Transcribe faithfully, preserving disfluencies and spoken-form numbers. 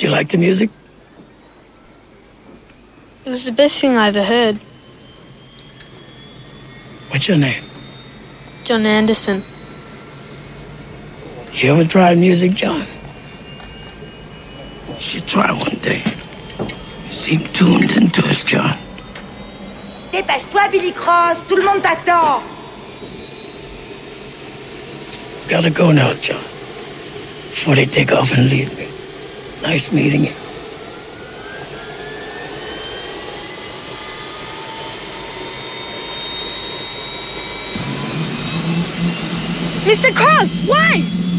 Did you like the music? It was the best thing I ever heard. What's your name? John Anderson. You ever tried music, John? You should try one day. You seem tuned into us, John. Dépêche-toi, Billy Cross. Tout le monde t'attend. Gotta go now, John. Before they take off and leave me. Nice meeting you. Mister Cross, wait!